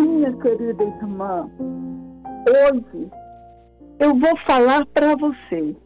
Minha querida irmã, hoje eu vou falar para você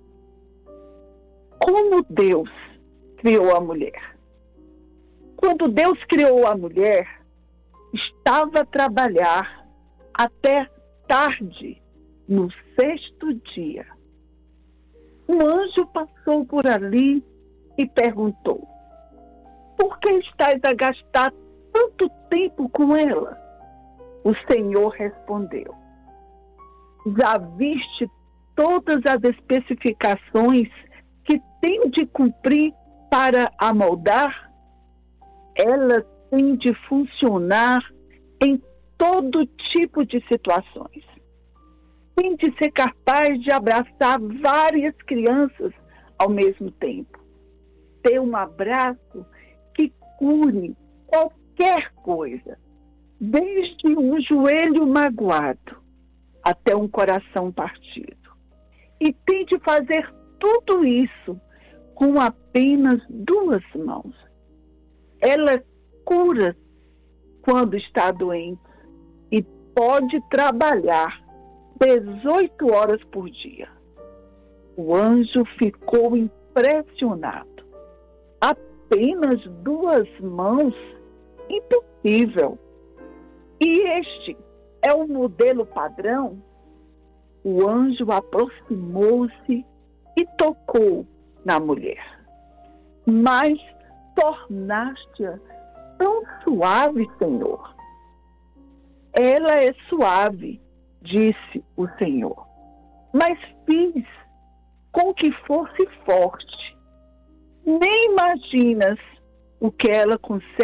como Deus criou a mulher. Quando Deus criou a mulher, estava a trabalhar até tarde, no 6º dia. Um anjo passou por ali e perguntou: por que estás a gastar tanto tempo com ela? O Senhor respondeu: já viste todas as especificações que tenho de cumprir para a moldar? Ela tem de funcionar em todo tipo de situações. Tem de ser capaz de abraçar várias crianças ao mesmo tempo. Ter um abraço que cure qualquer coisa, desde um joelho magoado até um coração partido. E tem de fazer tudo isso com apenas 2 mãos. Ela cura quando está doente e pode trabalhar 18 horas por dia. O anjo ficou impressionado. Apenas 2 mãos? Impossível. E este é o modelo padrão? O anjo aproximou-se e tocou na mulher. Mas tornaste-a tão suave, Senhor. Ela é suave, disse o Senhor, mas fiz com que fosse forte. Nem imaginas o que ela consegue